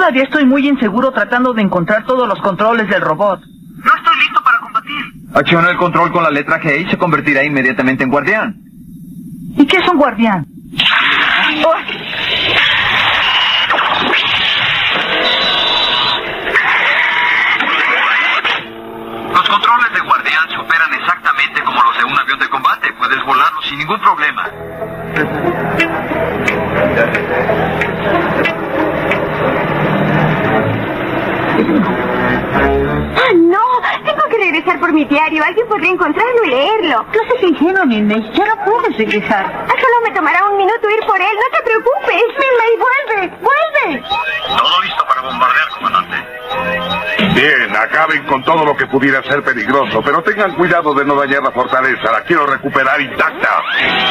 Todavía estoy muy inseguro tratando de encontrar todos los controles del robot. No estoy listo para combatir. Acciona el control con la letra G y se convertirá inmediatamente en guardián. ¿Y qué es un guardián? ¡Oh! Los controles de guardián se operan exactamente como los de un avión de combate. Puedes volarlo sin ningún problema. ¡Ah, no! Tengo que regresar por mi diario. Alguien podría encontrarlo y leerlo. No seas ingenuo, Minmay. Ya no puedes regresar. Solo me tomará un minuto ir por él. No te preocupes. Minmay, vuelve. ¡Vuelve! Todo listo para bombardear, comandante. Bien, acaben con todo lo que pudiera ser peligroso, pero tengan cuidado de no dañar la fortaleza. La quiero recuperar intacta.